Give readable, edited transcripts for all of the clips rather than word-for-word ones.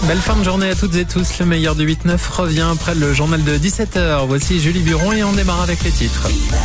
Belle fin de journée à toutes et tous. Le meilleur du 8-9 revient après le journal de 17h. Voici Julie Buron et on démarre avec les titres.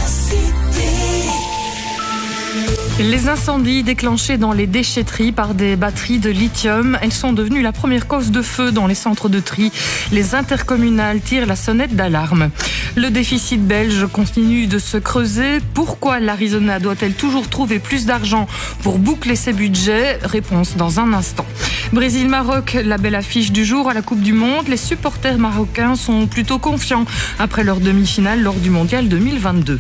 Les incendies déclenchés dans les déchetteries par des batteries de lithium, elles sont devenues la première cause de feu dans les centres de tri. Les intercommunales tirent la sonnette d'alarme. Le déficit belge continue de se creuser. Pourquoi l'Arizona doit-elle toujours trouver plus d'argent pour boucler ses budgets ? Réponse dans un instant. Brésil-Maroc, la belle affiche du jour à la Coupe du Monde. Les supporters marocains sont plutôt confiants après leur demi-finale lors du Mondial 2022.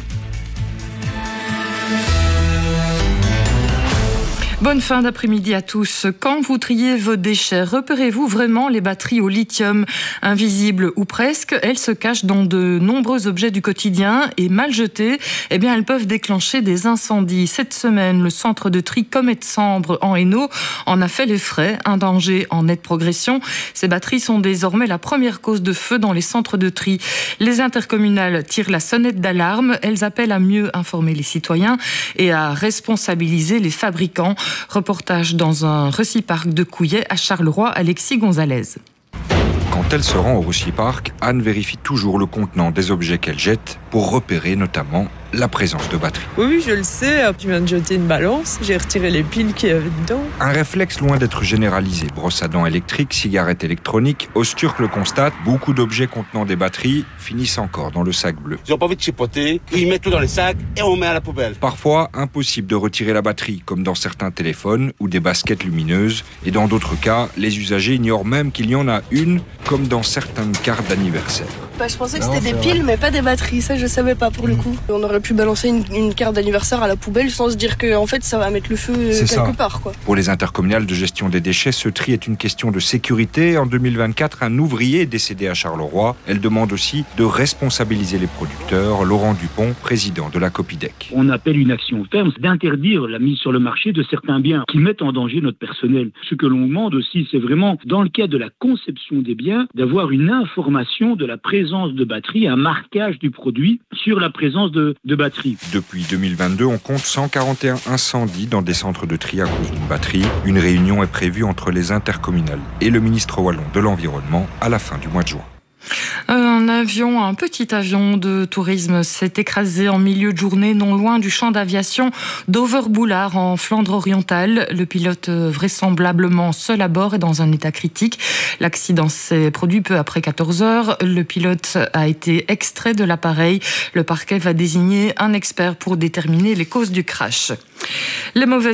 Bonne fin d'après-midi à tous. Quand vous triez vos déchets, repérez-vous vraiment les batteries au lithium? Invisibles ou presque, elles se cachent dans de nombreux objets du quotidien et mal jetées, elles peuvent déclencher des incendies. Cette semaine, le centre de tri Comet-Sambre en Hainaut en a fait les frais. Un danger en nette progression. Ces batteries sont désormais la première cause de feu dans les centres de tri. Les intercommunales tirent la sonnette d'alarme. Elles appellent à mieux informer les citoyens et à responsabiliser les fabricants. Reportage dans un Reciparc de Couillet à Charleroi, Alexis Gonzalez. Quand elle se rend au Reciparc, Anne vérifie toujours le contenant des objets qu'elle jette pour repérer notamment la présence de batterie. Oui, je le sais. Je viens de jeter une balance, j'ai retiré les piles qu'il y avait dedans. Un réflexe loin d'être généralisé. Brosse à dents électrique, cigarettes électroniques. Osturk le constate, beaucoup d'objets contenant des batteries finissent encore dans le sac bleu. Ils n'ont pas envie de chipoter, ils mettent tout dans les sacs et on met à la poubelle. Parfois, impossible de retirer la batterie, comme dans certains téléphones ou des baskets lumineuses. Et dans d'autres cas, les usagers ignorent même qu'il y en a une, comme dans certaines cartes d'anniversaire. Je pensais que c'était des piles, mais pas des batteries. Ça, je savais pas pour le coup. On aurait pu balancer une carte d'anniversaire à la poubelle sans se dire que en fait, ça va mettre le feu quelque part, quoi. Pour les intercommunales de gestion des déchets, ce tri est une question de sécurité. En 2024, un ouvrier est décédé à Charleroi. Elle demande aussi de responsabiliser les producteurs. Laurent Dupont, président de la Copidec. On appelle une action ferme d'interdire la mise sur le marché de certains biens qui mettent en danger notre personnel. Ce que l'on demande aussi, c'est vraiment, dans le cas de la conception des biens, d'avoir une information de la présence de batterie, un marquage du produit sur la présence de batterie. Depuis 2022, on compte 141 incendies dans des centres de tri à cause d'une batterie. Une réunion est prévue entre les intercommunales et le ministre wallon de l'Environnement à la fin du mois de juin. Un petit avion de tourisme s'est écrasé en milieu de journée non loin du champ d'aviation d'Overboulard en Flandre orientale. Le pilote vraisemblablement seul à bord est dans un état critique. L'accident s'est produit peu après 14 heures. Le pilote a été extrait de l'appareil. Le parquet va désigner un expert pour déterminer les causes du crash. Les mauvaises